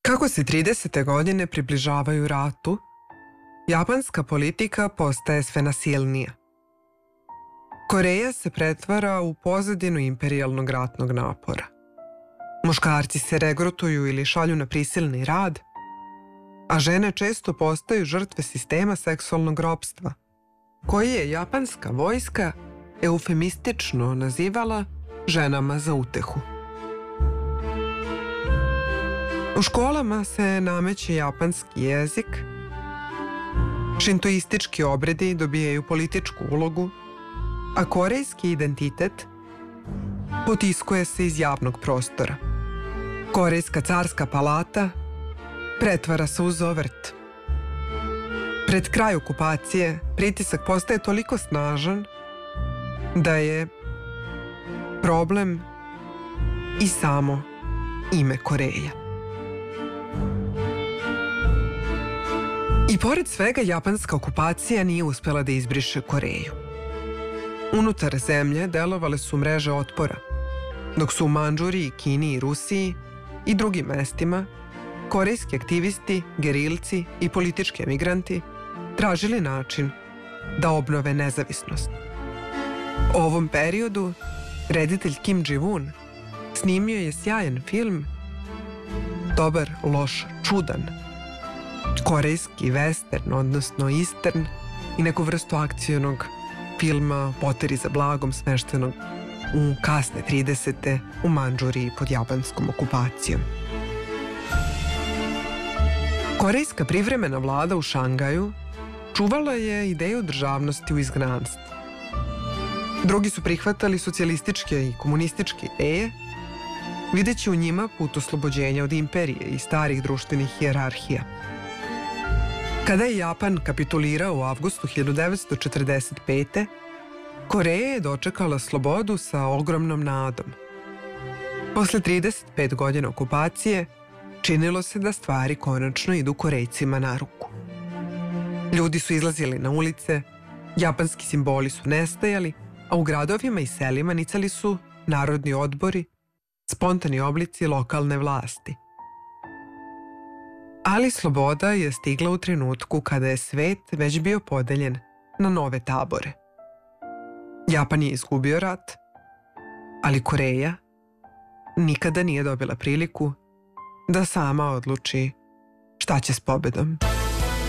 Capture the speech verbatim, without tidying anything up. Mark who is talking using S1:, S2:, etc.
S1: Kako se tridesete godine približavaju ratu, japanska politika postaje sve nasilnija. Koreja se pretvara u pozadinu imperijalnog ratnog napora. Muškarci se regrutuju ili šalju na prisilni rad, a žene često postaju žrtve sistema seksualnog ropstva, koji je japanska vojska eufemistično nazivala ženama za utehu. U školama se nameće japanski jezik, šintoistički obredi dobijaju političku ulogu, a korejski identitet potiskuje se iz javnog prostora. Korejska carska palata pretvara se u zovrt. Pred kraj okupacije pritisak postaje toliko snažan da je problem i samo ime Koreja. I pored svega, japanska okupacija nije uspela da izbriše Koreju. Unutar zemlje delovale su mreže otpora, dok su u Mandžuriji, Kini i Rusiji i drugim mestima korejski aktivisti, gerilci i politički emigranti tražili način da obnove nezavisnost. U ovom periodu reditelj Kim Ji-woon snimio je sjajan film Dobar, loš, čudan, korejski western, odnosno eastern, i neku vrstu akcionog filma Poteri za blagom smeštenog u kasne tridesete u Mandžuriji pod japanskom okupacijom. Korejska privremena vlada u Šangaju čuvala je ideju državnosti u izgnanstvu. Drugi su prihvatali socijalističke i komunističke ideje, videći u njima put oslobođenja od imperije i starih društvenih hijerarhija. Kada je Japan kapitulirao u avgustu hiljadu devetsto četrdeset pete. Koreja je dočekala slobodu sa ogromnom nadom. Posle trideset pet godina okupacije činilo se da stvari konačno idu Korejcima na ruku. Ljudi su izlazili na ulice, japanski simboli su nestajali, a u gradovima i selima nicali su narodni odbori, spontani oblici lokalne vlasti. Ali sloboda je stigla u trenutku kada je svet već bio podeljen na nove tabore. Japan je izgubio rat, ali Koreja nikada nije dobila priliku da sama odluči šta će s pobedom.